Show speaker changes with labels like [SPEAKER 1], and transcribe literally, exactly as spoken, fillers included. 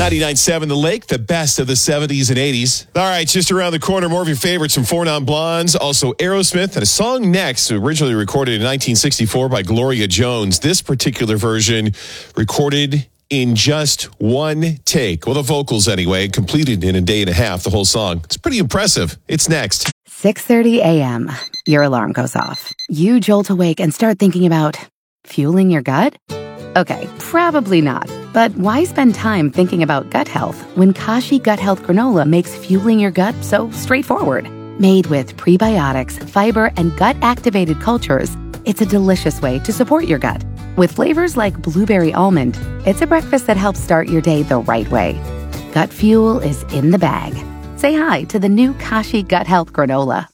[SPEAKER 1] ninety-nine point seven The Lake, the best of the seventies and eighties. All right, just around the corner, more of your favorites from Four Non Blondes, also Aerosmith, and a song next, originally recorded in nineteen sixty-four by Gloria Jones. This particular version recorded in just one take. Well, the vocals anyway, completed in a day and a half, the whole song. It's pretty impressive. It's next.
[SPEAKER 2] six thirty a.m. Your alarm goes off. You jolt awake and start thinking about fueling your gut? Okay, probably not. But why spend time thinking about gut health when Kashi Gut Health Granola makes fueling your gut so straightforward? Made with prebiotics, fiber, and gut-activated cultures, it's a delicious way to support your gut. With flavors like blueberry almond, it's a breakfast that helps start your day the right way. Gut fuel is in the bag. Say hi to the new Kashi Gut Health Granola.